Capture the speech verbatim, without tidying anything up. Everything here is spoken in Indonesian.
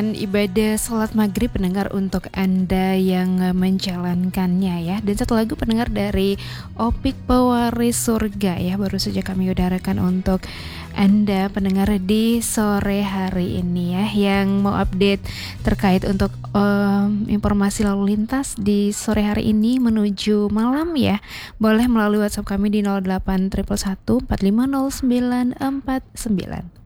Ibadah sholat maghrib pendengar untuk Anda yang menjalankannya ya. Dan satu lagu pendengar dari Opik Pewaris Surga ya, baru saja kami udarakan untuk Anda pendengar di sore hari ini ya, yang mau update terkait untuk um, informasi lalu lintas di sore hari ini menuju malam ya. Boleh melalui WhatsApp kami di nol delapan satu satu satu empat lima nol sembilan empat sembilan.